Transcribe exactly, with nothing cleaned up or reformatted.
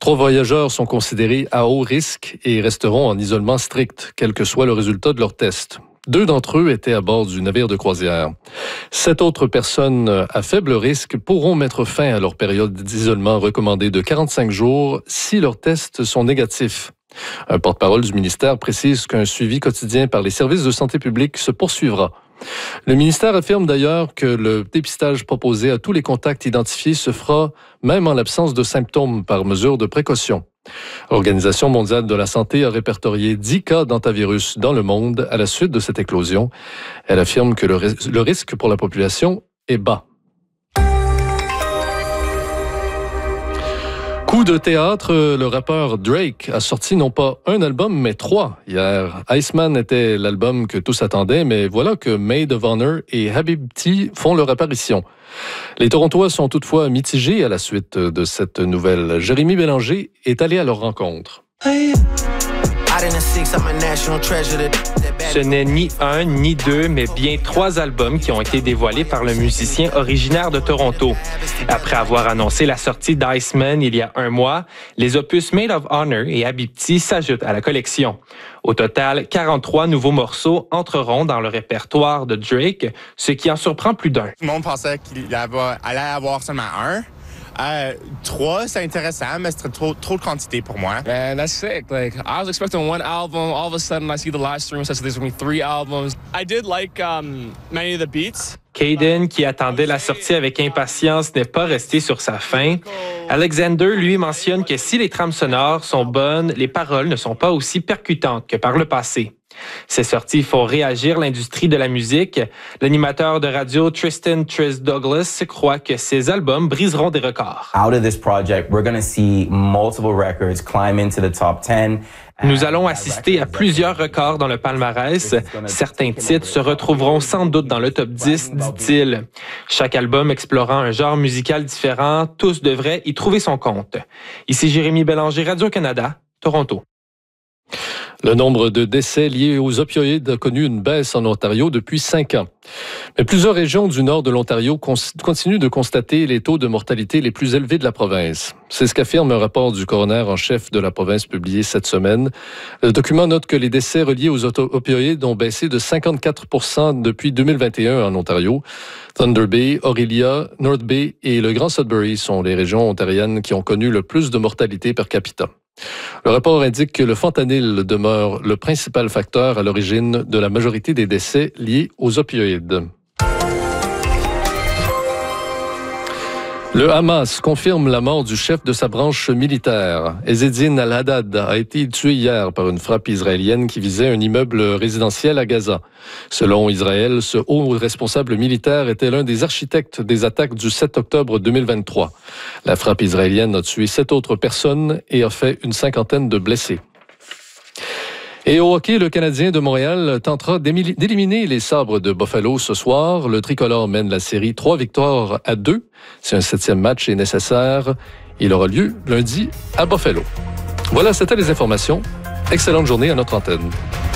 Trois voyageurs sont considérés à haut risque et resteront en isolement strict, quel que soit le résultat de leur test. Deux d'entre eux étaient à bord du navire de croisière. Sept autres personnes à faible risque pourront mettre fin à leur période d'isolement recommandée de quarante-cinq jours si leurs tests sont négatifs. Un porte-parole du ministère précise qu'un suivi quotidien par les services de santé publique se poursuivra. Le ministère affirme d'ailleurs que le dépistage proposé à tous les contacts identifiés se fera même en l'absence de symptômes par mesure de précaution. L'Organisation mondiale de la santé a répertorié dix cas d'hantavirus dans le monde à la suite de cette éclosion. Elle affirme que le, ris- le risque pour la population est bas. Coup de théâtre, le rappeur Drake a sorti non pas un album, mais trois hier. Iceman était l'album que tous attendaient, mais voilà que Maid of Honor et Habibti font leur apparition. Les Torontois sont toutefois mitigés à la suite de cette nouvelle. Jérémy Bélanger est allé à leur rencontre. Ce n'est ni un ni deux, mais bien trois albums qui ont été dévoilés par le musicien originaire de Toronto. Après avoir annoncé la sortie d'Iceman il y a un mois, les opus Maid of Honor et Habibti s'ajoutent à la collection. Au total, quarante-trois nouveaux morceaux entreront dans le répertoire de Drake, ce qui en surprend plus d'un. Tout le monde pensait qu'il allait avoir seulement un. Euh, trois, c'est intéressant, mais c'était trop, trop de quantité pour moi. Man, that's sick. Like, I was expecting one album. All of a sudden, I see the live stream says there's going to be three albums. I did like um, many of the beats. Caden, qui attendait la sortie avec impatience, n'est pas resté sur sa faim. Alexander, lui, mentionne que si les trames sonores sont bonnes, les paroles ne sont pas aussi percutantes que par le passé. Ces sorties font réagir l'industrie de la musique. L'animateur de radio Tristan Tris Douglas croit que ces albums briseront des records. Out of this project, we're going to see multiple records climb into the top ten. Nous allons assister à plusieurs records dans le palmarès. Certains titres se retrouveront sans doute dans le top dix, dit-il. Chaque album explorant un genre musical différent, tous devraient y trouver son compte. Ici Jérémy Bélanger, Radio-Canada, Toronto. Le nombre de décès liés aux opioïdes a connu une baisse en Ontario depuis cinq ans. Mais plusieurs régions du nord de l'Ontario continuent de constater les taux de mortalité les plus élevés de la province. C'est ce qu'affirme un rapport du coroner en chef de la province publié cette semaine. Le document note que les décès reliés aux opioïdes ont baissé de cinquante-quatre pour cent depuis deux mille vingt et un en Ontario. Thunder Bay, Orillia, North Bay et le Grand Sudbury sont les régions ontariennes qui ont connu le plus de mortalité per capita. Le rapport indique que le fentanyl demeure le principal facteur à l'origine de la majorité des décès liés aux opioïdes. Le Hamas confirme la mort du chef de sa branche militaire. Ezzedine Al-Haddad a été tué hier par une frappe israélienne qui visait un immeuble résidentiel à Gaza. Selon Israël, ce haut responsable militaire était l'un des architectes des attaques du sept octobre deux mille vingt-trois. La frappe israélienne a tué sept autres personnes et a fait une cinquantaine de blessés. Et au hockey, le Canadien de Montréal tentera d'éliminer les Sabres de Buffalo ce soir. Le tricolore mène la série trois victoires à deux. Si un septième match est nécessaire, il aura lieu lundi à Buffalo. Voilà, c'était les informations. Excellente journée à notre antenne.